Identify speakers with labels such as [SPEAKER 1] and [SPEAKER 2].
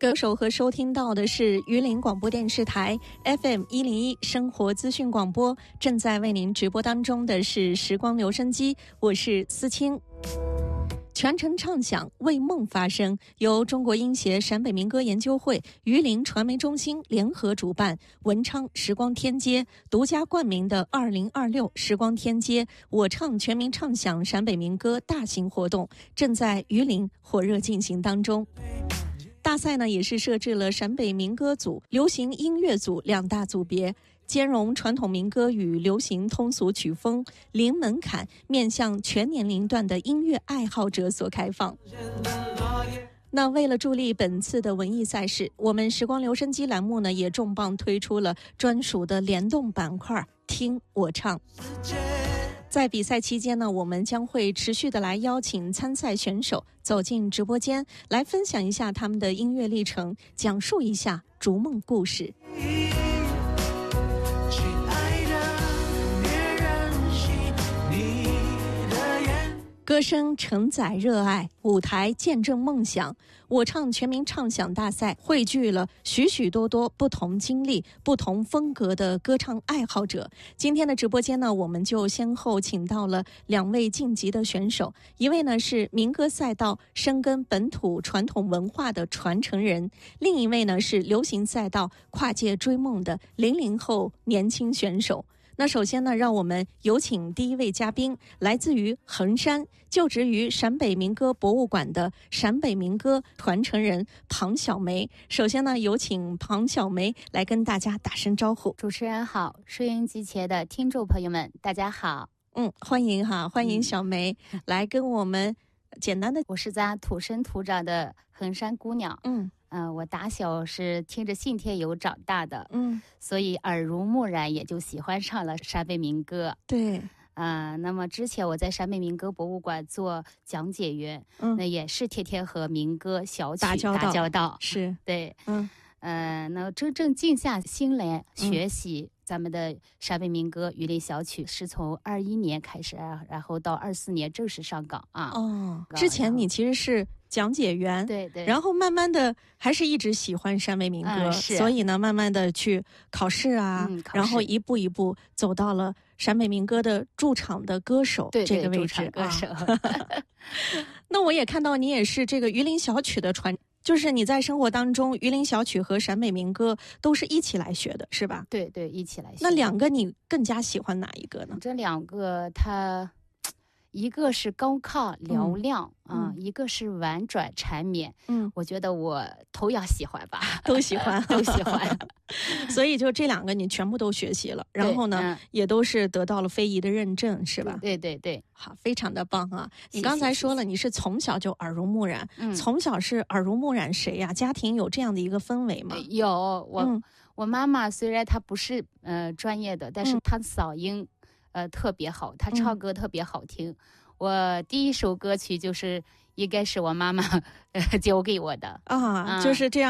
[SPEAKER 1] 歌手和收听到的是榆林广播电视台 FM101 生活资讯广播，正在为您直播当中的是时光留声机，我是思清。全程唱响，为梦发声，由中国音协陕北民歌研究会、榆林传媒中心联合主办，文昌时光天街独家冠名的2026时光天街我唱全民唱响陕北民歌大型活动正在榆林火热进行当中。大赛呢也是设置了陕北民歌组、流行音乐组两大组别，兼容传统民歌与流行通俗曲风，零门槛，面向全年龄段的音乐爱好者所开放。那为了助力本次的文艺赛事，我们时光留声机栏目呢也重磅推出了专属的联动板块，听我唱。在比赛期间呢，我们将会持续的来邀请参赛选手走进直播间，来分享一下他们的音乐历程，讲述一下逐梦故事。歌声承载热爱，舞台见证梦想。我唱全民唱响大赛汇聚了许许多多不同经历、不同风格的歌唱爱好者。今天的直播间呢，我们就先后请到了两位晋级的选手，一位呢是民歌赛道深耕本土传统文化的传承人，另一位呢是流行赛道跨界追梦的00后年轻选手。那首先呢，让我们有请第一位嘉宾，来自于衡山，就职于陕北民歌博物馆的陕北民歌传承人庞小梅。首先呢，有请庞小梅来跟大家打声招呼。
[SPEAKER 2] 主持人好，收音机前的听众朋友们，大家好。
[SPEAKER 1] 欢迎哈，欢迎小梅来跟我们简单的。
[SPEAKER 2] 我是咱土生土长的衡山姑娘。我打小是听着信天游长大的，所以耳濡目染，也就喜欢上了陕北民歌。
[SPEAKER 1] 对，
[SPEAKER 2] 那么之前我在陕北民歌博物馆做讲解员，那也是天天和民歌小曲打交道，
[SPEAKER 1] 是
[SPEAKER 2] 对，那真正静下心来学习咱们的陕北民歌榆林小曲，是从21年开始，然后到24年正式上岗啊。
[SPEAKER 1] 之前你其实是讲解员，
[SPEAKER 2] 对，
[SPEAKER 1] 然后慢慢的还是一直喜欢陕北民歌，所以呢，慢慢的去考试啊，然后一步一步走到了陕北民歌的驻场的歌手这个位置。
[SPEAKER 2] 歌手。
[SPEAKER 1] 那我也看到你也是这个榆林小曲的传，就是你在生活当中，榆林小曲和陕北民歌都是一起来学的，是吧？
[SPEAKER 2] 对，一起来学。
[SPEAKER 1] 那两个你更加喜欢哪一个呢？
[SPEAKER 2] 这两个它一个是高亢嘹亮一个是婉转缠绵。我觉得我都要喜欢吧，
[SPEAKER 1] 都喜欢
[SPEAKER 2] 都喜欢。
[SPEAKER 1] 所以就这两个你全部都学习了，然后呢，也都是得到了非遗的认证，是吧？
[SPEAKER 2] 对，
[SPEAKER 1] 好，非常的棒啊！你刚才说了，你是从小就耳濡目染，从小是耳濡目染谁呀？家庭有这样的一个氛围吗？
[SPEAKER 2] 有，我妈妈虽然她不是专业的，但是她嗓音特别好，她唱歌特别好听。我第一首歌曲应该是我妈妈教给我的
[SPEAKER 1] 就是这样。